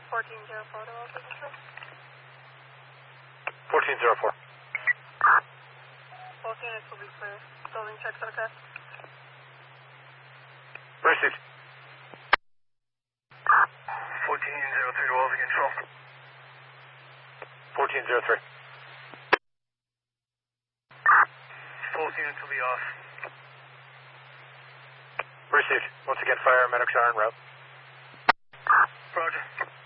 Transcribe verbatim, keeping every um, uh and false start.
fourteen zero four to Delta Control. fourteen zero four. Both units will be clear. Building checks okay. Received. fourteen zero three to Delta Control. fourteen zero three. Both units will be off. Received. Once again, fire medics are en route. Roger.